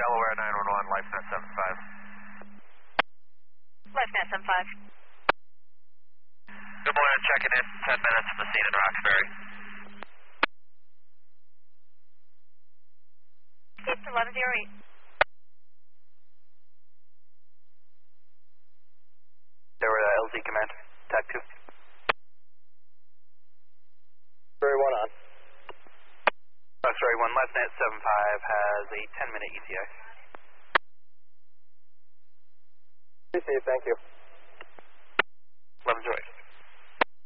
Delaware 911, LifeNet 75. LifeNet 75. Good morning, I'm checking in. 10 minutes from the scene in Roxbury. It's 1108. There were LZ command, TAC 2. Roxbury 1 on. Roxbury 1, LifeNet 75 has a 10-minute ETA. Appreciate it, thank you. 1108.